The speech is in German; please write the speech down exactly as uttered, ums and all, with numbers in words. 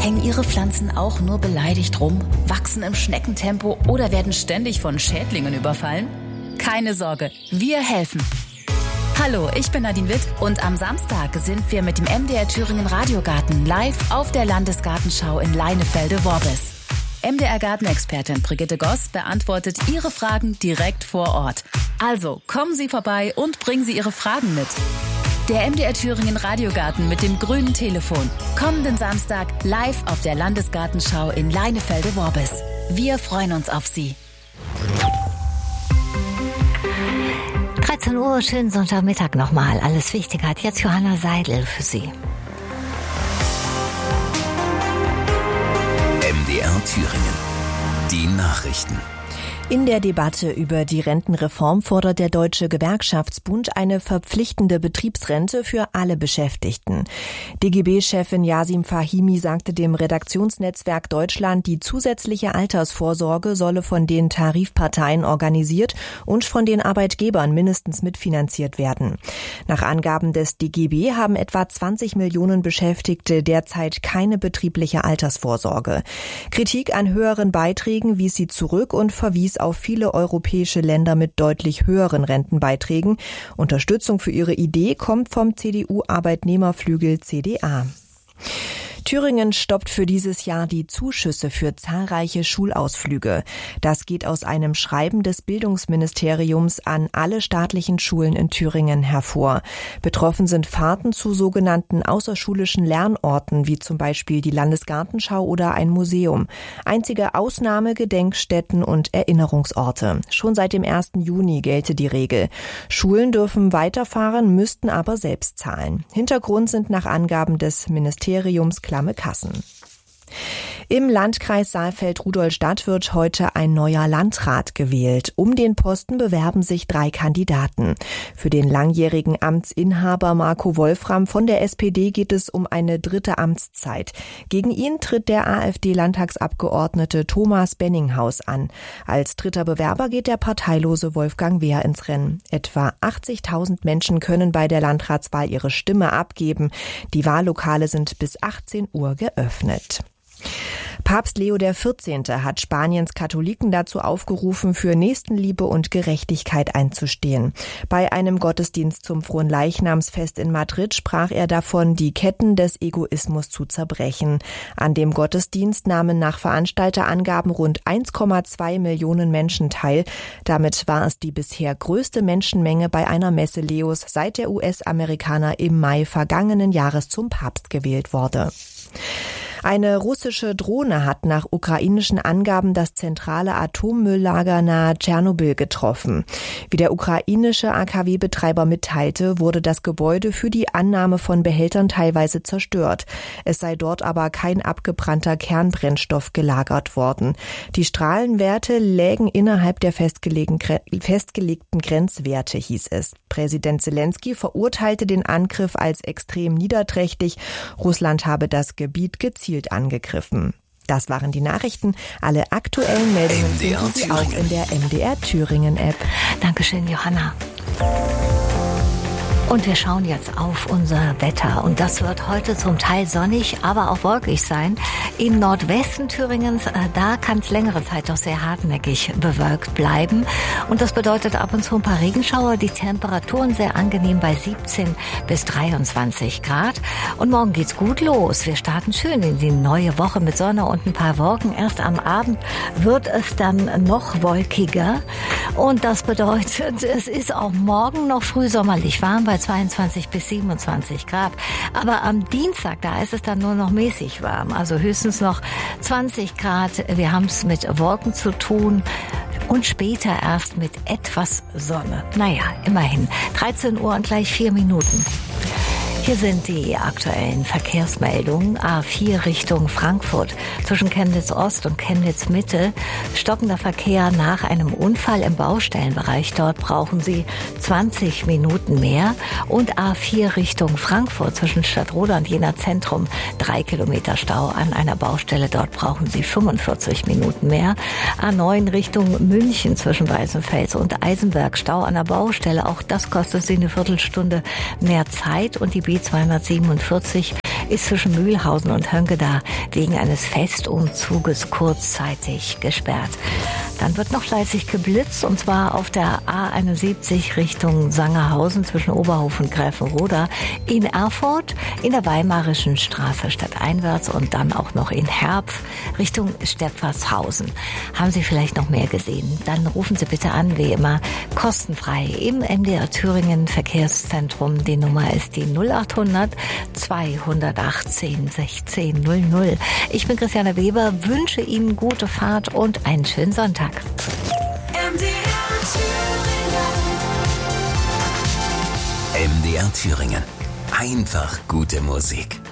Hängen Ihre Pflanzen auch nur beleidigt rum, wachsen im Schneckentempo oder werden ständig von Schädlingen überfallen? Keine Sorge, wir helfen. Hallo, ich bin Nadine Witt und am Samstag sind wir mit dem M D R Thüringen Radiogarten live auf der Landesgartenschau in Leinefelde-Worbis. M D R-Gartenexpertin Brigitte Goss beantwortet Ihre Fragen direkt vor Ort. Also kommen Sie vorbei und bringen Sie Ihre Fragen mit. Der M D R Thüringen Radiogarten mit dem grünen Telefon. Kommenden Samstag live auf der Landesgartenschau in Leinefelde-Worbis. Wir freuen uns auf Sie. dreizehn Uhr, schönen Sonntagmittag nochmal. Alles Wichtige hat jetzt Johanna Seidel für Sie. M D R Thüringen. Die Nachrichten. In der Debatte über die Rentenreform fordert der Deutsche Gewerkschaftsbund eine verpflichtende Betriebsrente für alle Beschäftigten. D G B-Chefin Yasim Fahimi sagte dem Redaktionsnetzwerk Deutschland, die zusätzliche Altersvorsorge solle von den Tarifparteien organisiert und von den Arbeitgebern mindestens mitfinanziert werden. Nach Angaben des D G B haben etwa zwanzig Millionen Beschäftigte derzeit keine betriebliche Altersvorsorge. Kritik an höheren Beiträgen wies sie zurück und verwies auf viele europäische Länder mit deutlich höheren Rentenbeiträgen. Unterstützung für ihre Idee kommt vom C D U-Arbeitnehmerflügel C D A. Thüringen stoppt für dieses Jahr die Zuschüsse für zahlreiche Schulausflüge. Das geht aus einem Schreiben des Bildungsministeriums an alle staatlichen Schulen in Thüringen hervor. Betroffen sind Fahrten zu sogenannten außerschulischen Lernorten, wie zum Beispiel die Landesgartenschau oder ein Museum. Einzige Ausnahme Gedenkstätten und Erinnerungsorte. Schon seit dem ersten Juni gelte die Regel. Schulen dürfen weiterfahren, müssten aber selbst zahlen. Hintergrund sind nach Angaben des Ministeriums klamme Kassen. Im Landkreis Saalfeld-Rudolstadt wird heute ein neuer Landrat gewählt. Um den Posten bewerben sich drei Kandidaten. Für den langjährigen Amtsinhaber Marco Wolfram von der S P D geht es um eine dritte Amtszeit. Gegen ihn tritt der AfD-Landtagsabgeordnete Thomas Benninghaus an. Als dritter Bewerber geht der parteilose Wolfgang Wehr ins Rennen. Etwa achtzigtausend Menschen können bei der Landratswahl ihre Stimme abgeben. Die Wahllokale sind bis achtzehn Uhr geöffnet. Papst Leo der vierzehnte hat Spaniens Katholiken dazu aufgerufen, für Nächstenliebe und Gerechtigkeit einzustehen. Bei einem Gottesdienst zum Fronleichnamsfest in Madrid sprach er davon, die Ketten des Egoismus zu zerbrechen. An dem Gottesdienst nahmen nach Veranstalterangaben rund eins Komma zwei Millionen Menschen teil. Damit war es die bisher größte Menschenmenge bei einer Messe Leos, seit der U S-Amerikaner im Mai vergangenen Jahres zum Papst gewählt wurde. Eine russische Drohne hat nach ukrainischen Angaben das zentrale Atommülllager nahe Tschernobyl getroffen. Wie der ukrainische A K W-Betreiber mitteilte, wurde das Gebäude für die Annahme von Behältern teilweise zerstört. Es sei dort aber kein abgebrannter Kernbrennstoff gelagert worden. Die Strahlenwerte lägen innerhalb der festgelegten Grenzwerte, hieß es. Präsident Zelensky verurteilte den Angriff als extrem niederträchtig. Russland habe das Gebiet gezielt angegriffen. Das waren die Nachrichten. Alle aktuellen Meldungen finden Sie auch in der M D R Thüringen App. Dankeschön, Johanna. Und wir schauen jetzt auf unser Wetter. Und das wird heute zum Teil sonnig, aber auch wolkig sein. Im Nordwesten Thüringens, da kann es längere Zeit doch sehr hartnäckig bewölkt bleiben. Und das bedeutet ab und zu ein paar Regenschauer. Die Temperaturen sehr angenehm bei siebzehn bis dreiundzwanzig Grad. Und morgen geht's gut los. Wir starten schön in die neue Woche mit Sonne und ein paar Wolken. Erst am Abend wird es dann noch wolkiger. Und das bedeutet, es ist auch morgen noch frühsommerlich warm bei zweiundzwanzig bis siebenundzwanzig Grad. Aber am Dienstag, da ist es dann nur noch mäßig warm. Also höchstens noch zwanzig Grad. Wir haben es mit Wolken zu tun. Und später erst mit etwas Sonne. Naja, immerhin. dreizehn Uhr und gleich vier Minuten. Hier sind die aktuellen Verkehrsmeldungen. A vier Richtung Frankfurt. Zwischen Chemnitz Ost und Chemnitz Mitte stockender Verkehr nach einem Unfall im Baustellenbereich. Dort brauchen Sie zwanzig Minuten mehr. Und A vier Richtung Frankfurt zwischen Stadtroda und Jena Zentrum. Drei Kilometer Stau an einer Baustelle. Dort brauchen Sie fünfundvierzig Minuten mehr. A neun Richtung München zwischen Weißenfels und Eisenberg. Stau an der Baustelle. Auch das kostet Sie eine Viertelstunde mehr Zeit. Und die B zweihundertsiebenundvierzig ist zwischen Mühlhausen und Hönkeda wegen eines Festumzuges kurzzeitig gesperrt. Dann wird noch fleißig geblitzt, und zwar auf der A einundsiebzig Richtung Sangerhausen zwischen Oberhof und Gräfenroda, in Erfurt, in der Weimarischen Straße stadteinwärts und dann auch noch in Herpf Richtung Stepfershausen. Haben Sie vielleicht noch mehr gesehen? Dann rufen Sie bitte an, wie immer, kostenfrei im M D R Thüringen Verkehrszentrum. Die Nummer ist die null achthundert zweihundertachtzehn sechzehn null null. Ich bin Christiane Weber, wünsche Ihnen gute Fahrt und einen schönen Sonntag. M D R Thüringen. M D R Thüringen. Einfach gute Musik.